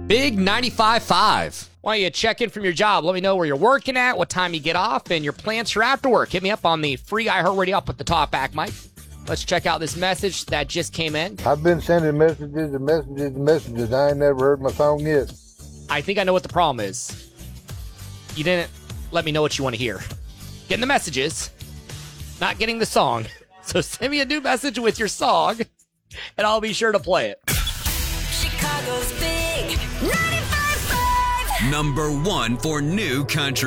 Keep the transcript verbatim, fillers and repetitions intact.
Big ninety-five point five. Why don't you check in from your job? Let me know where you're working at, what time you get off, and your plans for after work. Hit me up on the free iHeartRadio up with the talk back, Mike. Let's check out this message that just came in. I've been sending messages and messages and messages. I ain't never heard my song yet. I think I know what the problem is. You didn't let me know what you want to hear. Getting the messages, not getting the song. So send me a new message with your song, and I'll be sure to play it. Chicago's Big ninety-five point five. Number one for new country.